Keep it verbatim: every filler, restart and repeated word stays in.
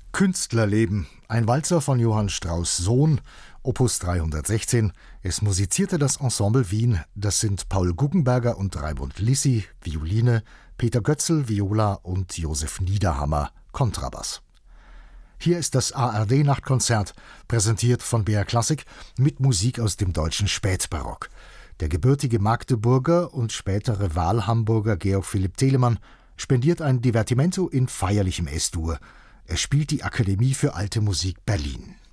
Künstlerleben, ein Walzer von Johann Strauss Sohn, Opus dreihundertsechzehn. Es musizierte das Ensemble Wien. Das sind Paul Guggenberger und Raimund Lissi, Violine, Peter Götzl, Viola und Josef Niederhammer, Kontrabass. Hier ist das A R D-Nachtkonzert, präsentiert von B R Klassik, mit Musik aus dem deutschen Spätbarock. Der gebürtige Magdeburger und spätere Wahlhamburger Georg Philipp Telemann spendiert ein Divertimento in feierlichem S-Dur. Er spielt die Akademie für Alte Musik Berlin.